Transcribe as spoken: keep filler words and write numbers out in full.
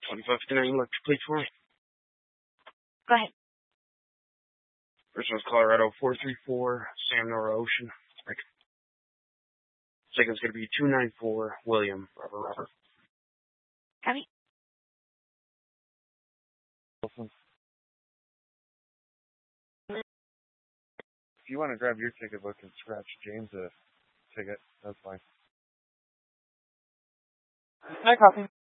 twenty-five fifty-nine electric plate for me. Go ahead. First one's Colorado four three four, Sam Nora Ocean. Second's going to be two nine four, William, Robert Robert. Copy. If you want to grab your ticket book and scratch James a ticket, that's fine. No copy.